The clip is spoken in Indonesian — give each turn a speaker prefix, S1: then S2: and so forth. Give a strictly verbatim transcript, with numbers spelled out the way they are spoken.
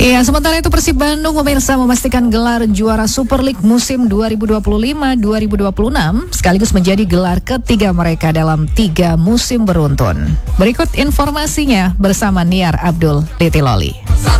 S1: Iya, sementara itu Persib Bandung pemirsa memastikan gelar juara Super League musim dua ribu dua puluh lima dua ribu dua puluh enam sekaligus menjadi gelar ketiga mereka dalam tiga musim beruntun. Berikut informasinya bersama Niar Abdul Titiloli.